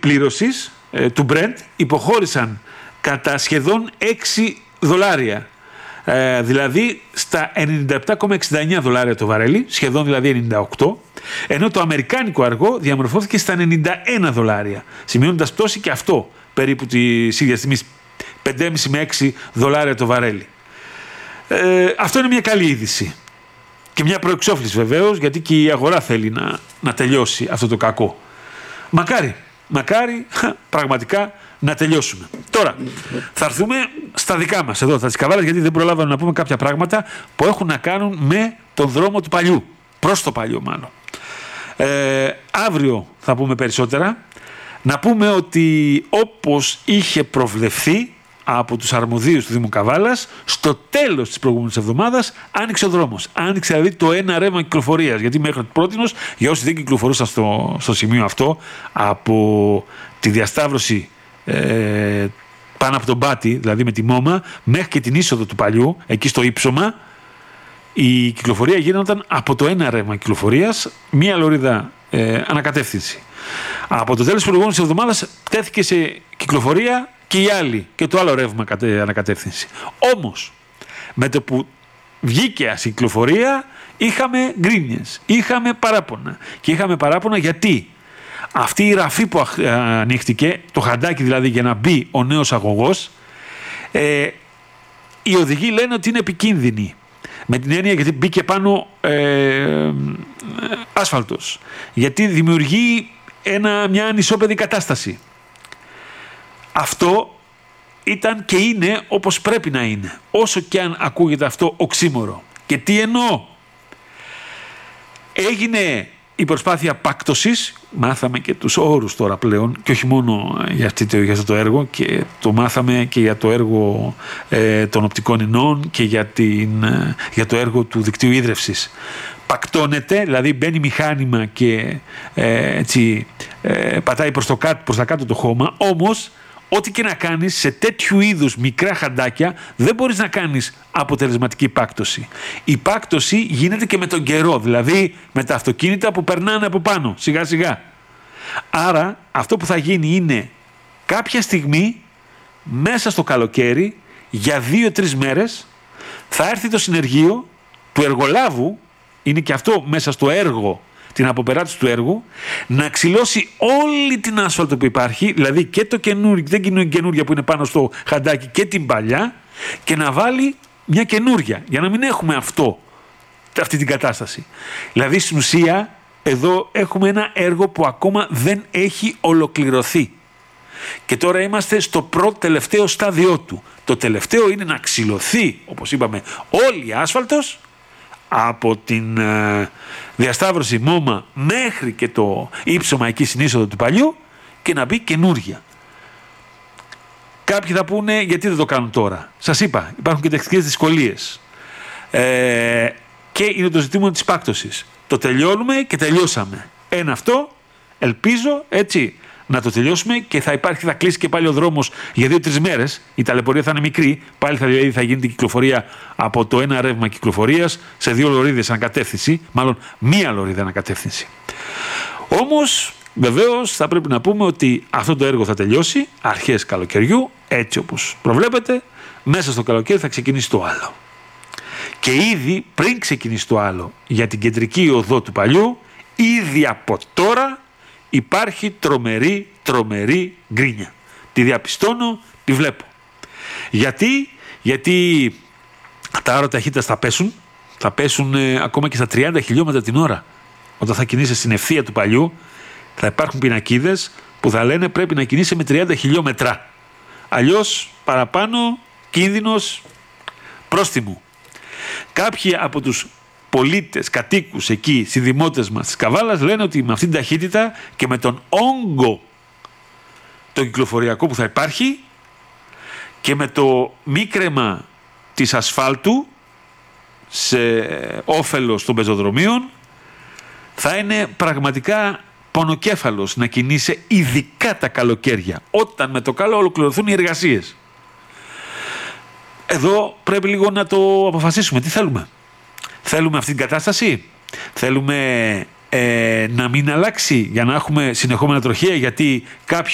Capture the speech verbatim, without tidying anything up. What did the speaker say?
πλήρωσης ε, του Brent υποχώρησαν κατά σχεδόν έξι δολάρια. Ε, δηλαδή στα ενενήντα επτά κόμμα εξήντα εννέα δολάρια το βαρέλι, σχεδόν δηλαδή ενενήντα οκτώ, ενώ το αμερικάνικο αργό διαμορφώθηκε στα ενενήντα ένα δολάρια, σημειώνοντας πτώση και αυτό περίπου τη ίδια στιγμή, πέντε κόμμα πέντε με έξι δολάρια το βαρέλι. Ε, αυτό είναι μια καλή είδηση και μια προεξόφληση βεβαίως, γιατί και η αγορά θέλει να, να τελειώσει αυτό το κακό. Μακάρι, μακάρι πραγματικά να τελειώσουμε. Τώρα θα έρθουμε στα δικά μας εδώ, θα τις καβάλες, γιατί δεν προλάβαμε να πούμε κάποια πράγματα που έχουν να κάνουν με τον δρόμο του παλιού, προς το παλιό μάλλον. Ε, αύριο θα πούμε περισσότερα. Να πούμε ότι όπως είχε προβλεφθεί από τους αρμοδίους του Δήμου Καβάλας, στο τέλος της προηγούμενης εβδομάδας άνοιξε ο δρόμος. Άνοιξε δηλαδή το ένα ρεύμα κυκλοφορίας, γιατί μέχρι πρότινος, για όσοι δεν κυκλοφορούσαν στο, στο σημείο αυτό, από τη διασταύρωση ε, πάνω από τον Πάτη, δηλαδή με τη Μόμα, μέχρι και την είσοδο του παλιού, εκεί στο ύψωμα, η κυκλοφορία γίνονταν από το ένα ρεύμα κυκλοφορίας, μία λωρίδα ε, ανακατεύθυνση. Από το τέλος της προηγούμενης εβδομάδας τέθηκε σε κυκλοφορία και η άλλη, και το άλλο ρεύμα ανακατεύθυνση. Όμως, με το που βγήκε η κυκλοφορία, είχαμε γκρίνιες, είχαμε παράπονα. Και είχαμε παράπονα γιατί αυτή η ραφή που ανοίχτηκε, το χαντάκι δηλαδή για να μπει ο νέος αγωγός, ε, οι οδηγοί λένε ότι είναι επικίνδυνη. Με την έννοια γιατί μπήκε πάνω ε, άσφαλτος. Γιατί δημιουργεί ένα, μια ανισόπεδη κατάσταση. Αυτό ήταν και είναι όπως πρέπει να είναι. Όσο και αν ακούγεται αυτό οξύμορο. Και τι εννοώ. Έγινε η προσπάθεια πάκτωσης. Μάθαμε και τους όρους τώρα πλέον. Και όχι μόνο για, αυτή, για αυτό το έργο. Και το μάθαμε και για το έργο ε, των οπτικών ινών. Και για, την, ε, για το έργο του δικτύου ίδρευσης. Πακτώνεται, δηλαδή μπαίνει μηχάνημα και ε, έτσι, ε, πατάει προς, το κάτω, προς τα κάτω το χώμα. Όμως, ό,τι και να κάνεις σε τέτοιου είδους μικρά χαντάκια, δεν μπορείς να κάνεις αποτελεσματική πάκτωση. Η πάκτωση γίνεται και με τον καιρό, δηλαδή με τα αυτοκίνητα που περνάνε από πάνω, σιγά σιγά. Άρα, αυτό που θα γίνει είναι κάποια στιγμή, μέσα στο καλοκαίρι, για δύο-τρεις μέρες, θα έρθει το συνεργείο του εργολάβου, είναι και αυτό μέσα στο έργο, την αποπεράτωση του έργου, να ξυλώσει όλη την άσφαλτο που υπάρχει, δηλαδή και το καινούργιο, δεν καινούργια που είναι πάνω στο χαντάκι και την παλιά, και να βάλει μια καινούργια, για να μην έχουμε αυτό, αυτή την κατάσταση. Δηλαδή στην ουσία εδώ έχουμε ένα έργο που ακόμα δεν έχει ολοκληρωθεί. Και τώρα είμαστε στο πρώτο τελευταίο στάδιο του. Το τελευταίο είναι να ξυλωθεί, όπως είπαμε, όλη η άσφαλτος, από την ε, διασταύρωση Μόμα μέχρι και το ύψωμα εκεί στην είσοδο του παλιού, και να μπει καινούργια. Κάποιοι θα πούνε γιατί δεν το κάνουν τώρα. Σας είπα, υπάρχουν και τεχνικές δυσκολίες. Ε, και είναι το ζητούμενο της πάκτωσης. Το τελειώνουμε και τελειώσαμε. Ένα αυτό, ελπίζω έτσι να το τελειώσουμε, και θα υπάρχει, θα κλείσει και πάλι ο δρόμος για δύο-τρεις μέρες. Η ταλαιπωρία θα είναι μικρή. Πάλι θα, δηλαδή, θα γίνεται κυκλοφορία από το ένα ρεύμα κυκλοφορίας σε δύο λωρίδες ανακατεύθυνση, μάλλον μία λωρίδα ανακατεύθυνση. Όμως, βεβαίως, θα πρέπει να πούμε ότι αυτό το έργο θα τελειώσει αρχές καλοκαιριού, έτσι όπως προβλέπετε. Μέσα στο καλοκαίρι θα ξεκινήσει το άλλο. Και ήδη πριν ξεκινήσει το άλλο για την κεντρική οδό του παλιού, ήδη από τώρα υπάρχει τρομερή, τρομερή γκρίνια. Τη διαπιστώνω, τη βλέπω. Γιατί, γιατί τα αεροταχύτητα θα πέσουν, θα πέσουν ε, ακόμα και στα τριάντα χιλιόμετρα την ώρα. Όταν θα κινείσαι στην ευθεία του παλιού, θα υπάρχουν πινακίδες που θα λένε πρέπει να κινείσαι με τριάντα χιλιόμετρα. Αλλιώς παραπάνω κίνδυνος πρόστιμου. Κάποιοι από τους πολίτες, κατοίκους εκεί, συνδημότες μας της Καβάλας, λένε ότι με αυτήν την ταχύτητα και με τον όγκο το κυκλοφοριακό που θα υπάρχει και με το μίκρεμα της ασφάλτου σε όφελος των πεζοδρομίων, θα είναι πραγματικά πονοκέφαλος να κινείσαι, ειδικά τα καλοκαίρια, όταν με το καλό ολοκληρωθούν οι εργασίες. Εδώ πρέπει λίγο να το αποφασίσουμε. Τι θέλουμε? Θέλουμε αυτή την κατάσταση? Θέλουμε ε, να μην αλλάξει για να έχουμε συνεχόμενα τροχαία, γιατί κάποιοι